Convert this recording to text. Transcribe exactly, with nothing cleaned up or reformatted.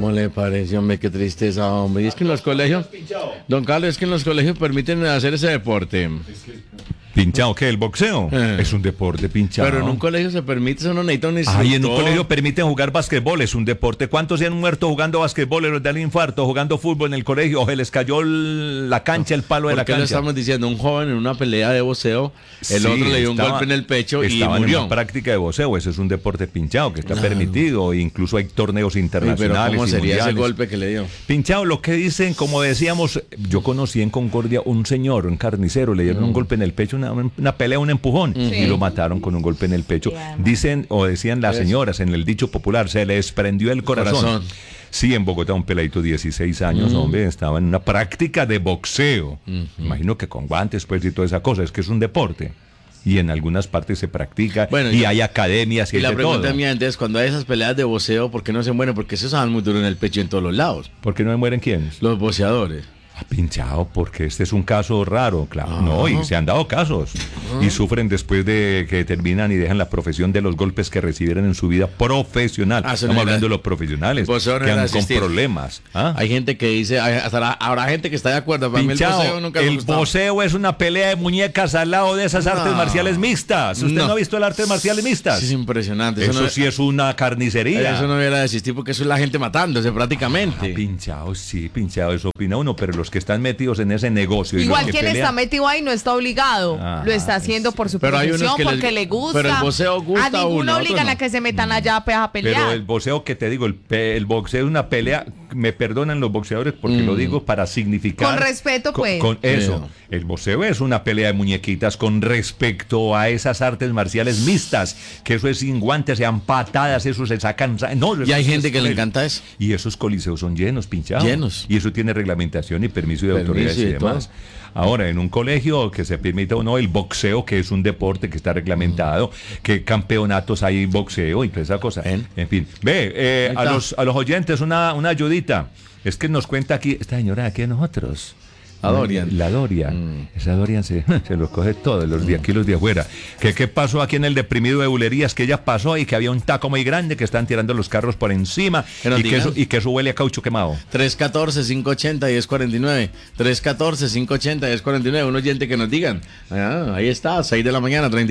¿Cómo le parece, hombre? Qué tristeza, hombre. Y es que en los colegios, don Carlos, es que en los colegios permiten hacer ese deporte. ¿Pinchado qué? ¿El boxeo? Eh. Es un deporte pinchado. Pero en un colegio se permite, eso no necesita un instructor. Ay, en un colegio permiten jugar basquetbol, es un deporte. ¿Cuántos se han muerto jugando basquetbol? Los dan infarto, jugando fútbol en el colegio, o se les cayó el- la cancha, el palo de la ¿Por qué lo cancha. estamos diciendo? Un joven en una pelea de boxeo, el Sí, otro le dio un estaba- golpe en el pecho y estaba murió. en una práctica de boxeo, ese es un deporte pinchado que está Claro. permitido, e incluso hay torneos Uy, internacionales. pero ¿cómo y sería ese mundiales. golpe que le dio? Pinchado, lo que dicen, como decíamos, yo conocí en Concordia un señor, un carnicero, le dieron un golpe en el pecho, una, una pelea, un empujón, y lo mataron con un golpe en el pecho. Dicen, o decían las señoras en el dicho popular, se le desprendió el corazón. Corazón. Sí, en Bogotá un peladito de dieciséis años, hombre, estaba en una práctica de boxeo. Imagino que con guantes, pues, y toda esa cosa, es que es un deporte. Y en algunas partes se practica, Bueno, y y- hay academias y, Y hay la de pregunta todo. mía, entonces, cuando hay esas peleas de boxeo, ¿por qué no se mueren? Porque se dan muy duro en el pecho en todos los lados. ¿Por qué no me mueren quiénes? Los boxeadores. Ah, pinchado, porque este es un caso raro, claro. No, y se han dado casos. Y sufren después de que terminan y dejan la profesión de los golpes que recibieron en su vida profesional. Ah, eso Estamos no era- hablando de los profesionales El boxeo no que era han con asistir. problemas. ¿Ah? Hay gente que dice, hay- hasta la- habrá gente que está de acuerdo. Para mí el Pinchado, boxeo nunca me el gustó. boxeo es una pelea de muñecas al lado de esas No. artes marciales mixtas. ¿Usted no, No. ha visto las artes marciales mixtas? Sí, es impresionante. Eso no, sí es una carnicería. Eso no debiera de existir porque eso es la gente matándose prácticamente. Pinchado, sí, pinchado, eso opina uno, pero los que están metidos en ese negocio. y Igual los que quien pelean- está metido ahí no está obligado, Ah, lo está haciendo por su Pero hay unos profesión, que les- porque le gusta. pero el boxeo gusta a a ninguno uno, a obligan otro no. a que se metan allá pues, a pelear. Pero el boxeo que te digo, el, pe- el boxeo es una pelea, me perdonan los boxeadores porque lo digo para significar. Con respeto, con- pues. Con, eso, Sí. el boxeo es una pelea de muñequitas con respecto a esas artes marciales mixtas, que eso es sin guantes, sean patadas, eso se sacan. sa- No, Y hay eso gente es- que le encanta eso. Y esos coliseos son llenos, pinchados. Llenos. Y eso tiene reglamentación y permiso de Permiso autoridades y y demás. Ahora, en un colegio que se permita o no el boxeo, que es un deporte que está reglamentado, que campeonatos hay boxeo y toda esa cosa. ¿Ven? En fin, ve, eh, Ahí a está. los, a los oyentes una, una ayudita. Es que nos cuenta aquí, esta señora de aquí de nosotros. A Dorian. La Dorian. Esa Dorian se, se los coge todos, los de aquí, los de afuera. ¿Qué, ¿Qué pasó aquí en el deprimido de Bulerías? Que ella pasó y que había un taco muy grande que están tirando los carros por encima Que nos y que, digan. eso, y que eso huele a caucho quemado. tres uno cuatro, cinco ocho cero, uno cero cuatro nueve. tres uno cuatro, cinco ocho cero, uno cero cuatro nueve. Un oyente que nos digan. Ah, ahí está, seis de la mañana, treinta